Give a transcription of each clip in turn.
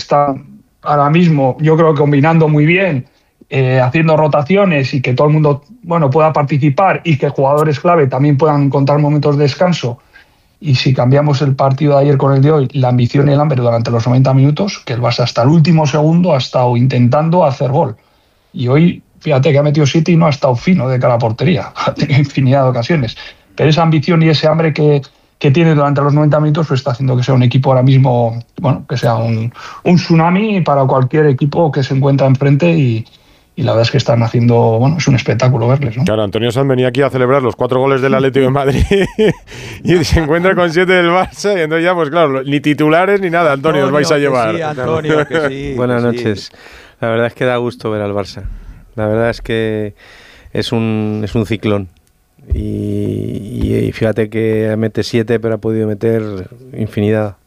están ahora mismo, yo creo que combinando muy bien, haciendo rotaciones y que todo el mundo pueda participar y que jugadores clave también puedan encontrar momentos de descanso. Y si cambiamos el partido de ayer con el de hoy, la ambición y el hambre durante los 90 minutos, que el Barça hasta el último segundo ha estado intentando hacer gol. Y hoy, fíjate que ha metido 7 y no ha estado fino de cara a portería. Ha tenido infinidad de ocasiones. Pero esa ambición y ese hambre que tiene durante los 90 minutos pues está haciendo que sea un equipo ahora mismo, que sea un tsunami para cualquier equipo que se encuentra enfrente y la verdad es que están haciendo, es un espectáculo verles, ¿no? Claro, Antonio Sanz venía aquí a celebrar los 4 goles del Atlético de Madrid y se encuentra con 7 del Barça y entonces ya, pues claro, ni titulares ni nada, Antonio, os vais a llevar. Sí, Antonio, que sí. Buenas noches. La verdad es que da gusto ver al Barça. La verdad es que es un ciclón. Y fíjate que mete 7, pero ha podido meter infinidad.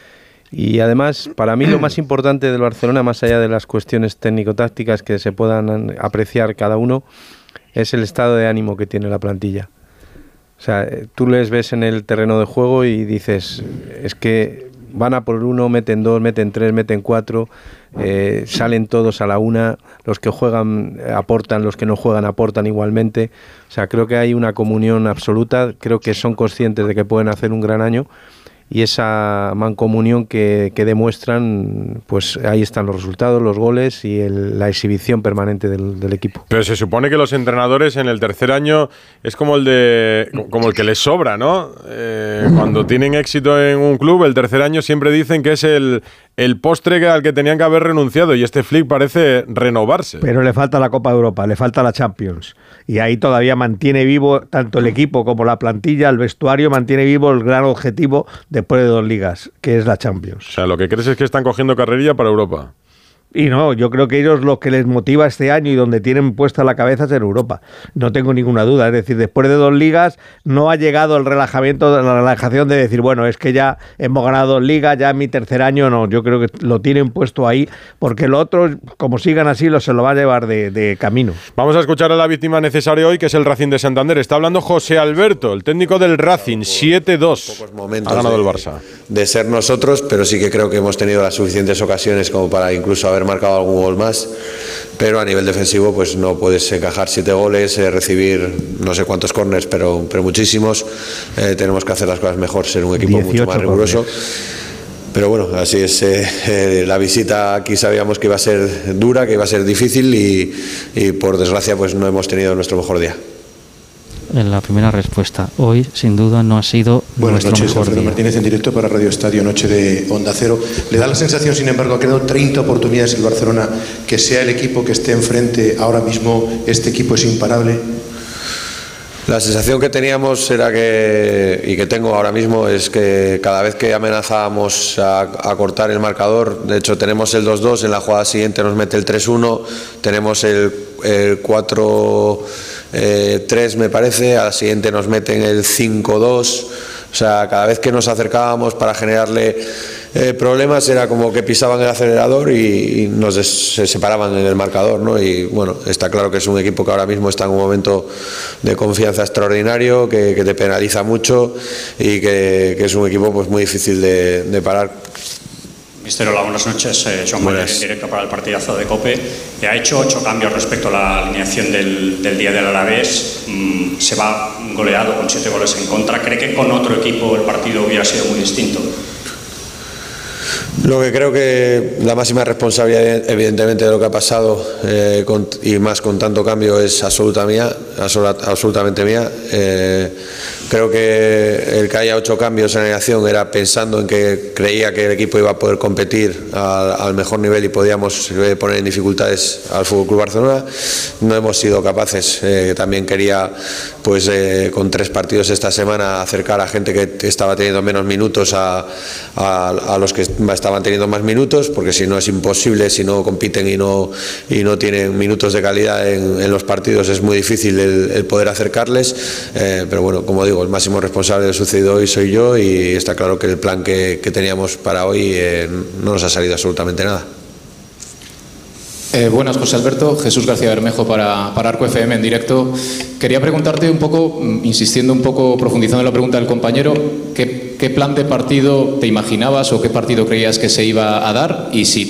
Y además, para mí lo más importante del Barcelona, más allá de las cuestiones técnico-tácticas que se puedan apreciar cada uno, es el estado de ánimo que tiene la plantilla. O sea, tú les ves en el terreno de juego y dices, es que van a por 1, meten 2, meten 3, meten 4, salen todos a la una, los que juegan aportan, los que no juegan aportan igualmente. O sea, creo que hay una comunión absoluta, creo que son conscientes de que pueden hacer un gran año. Y esa mancomunión que demuestran, pues ahí están los resultados, los goles y la exhibición permanente del equipo. Pero se supone que los entrenadores en el tercer año es como el que les sobra, ¿no? Cuando tienen éxito en un club, el tercer año siempre dicen que es el postre al que tenían que haber renunciado y este Flick parece renovarse. Pero le falta la Copa de Europa, le falta la Champions. Y ahí todavía mantiene vivo tanto el equipo como la plantilla, el vestuario, mantiene vivo el gran objetivo después de 2 ligas, que es la Champions. O sea, lo que crees es que están cogiendo carrerilla para Europa. Y no, yo creo que ellos lo que les motiva este año y donde tienen puesta la cabeza es en Europa. No tengo ninguna duda. Es decir, después de 2 ligas no ha llegado el relajamiento, la relajación de decir, bueno, es que ya hemos ganado 2 ligas, ya en mi tercer año no. Yo creo que lo tienen puesto ahí porque lo otro, como sigan así, se lo va a llevar de camino. Vamos a escuchar a la víctima necesaria hoy, que es el Racing de Santander. Está hablando José Alberto, el técnico del Racing, 7-2. Ha ganado el Barça. De ser nosotros, pero sí que creo que hemos tenido las suficientes ocasiones como para incluso haber marcado algún gol más, pero a nivel defensivo pues no puedes encajar 7 goles, recibir no sé cuántos córners, pero muchísimos. Tenemos que hacer las cosas mejor, ser un equipo mucho más riguroso. Pero bueno, así es. La visita aquí sabíamos que iba a ser dura, que iba a ser difícil y por desgracia pues no hemos tenido nuestro mejor día. En la primera respuesta, hoy sin duda no ha sido nuestro mejor día. Buenas noches, Alfredo Martínez en directo para Radio Estadio, noche de Onda Cero. ¿Le da la sensación, sin embargo, ha creado 30 oportunidades el Barcelona, que sea el equipo que esté enfrente ahora mismo, este equipo es imparable? La sensación que teníamos era y que tengo ahora mismo es que cada vez que amenazábamos a cortar el marcador, de hecho tenemos el 2-2, en la jugada siguiente nos mete el 3-1, tenemos el 4-3 me parece, a la siguiente nos meten el 5-2, o sea, cada vez que nos acercábamos para generarle problemas era como que pisaban el acelerador y se separaban en el marcador, ¿no? Y bueno, está claro que es un equipo que ahora mismo está en un momento de confianza extraordinario, que te penaliza mucho y que es un equipo pues muy difícil de parar. Mister, hola, buenas noches. Joan Mayer en directo para el partidazo de COPE. Ha hecho 8 cambios respecto a la alineación del día del Alavés. Se va goleado con 7 goles en contra. ¿Cree que con otro equipo el partido hubiera sido muy distinto? Lo que creo que la máxima responsabilidad, evidentemente, de lo que ha pasado y más con tanto cambio es absolutamente mía. Creo que el que haya 8 cambios en la alineación era pensando en que creía que el equipo iba a poder competir al mejor nivel y podíamos poner en dificultades al FC Barcelona. No hemos sido capaces. También quería, pues, con 3 partidos esta semana, acercar a gente que estaba teniendo menos minutos a los que estaban teniendo más minutos, porque si no es imposible, si no compiten y no tienen minutos de calidad en los partidos, es muy difícil el poder acercarles, pero bueno, como digo, el máximo responsable de lo sucedido hoy soy yo y está claro que el plan que teníamos para hoy no nos ha salido absolutamente nada. Buenas, José Alberto. Jesús García Bermejo para Arco FM en directo. Quería preguntarte un poco, insistiendo un poco, profundizando en la pregunta del compañero, ¿qué plan de partido te imaginabas o qué partido creías que se iba a dar? Y si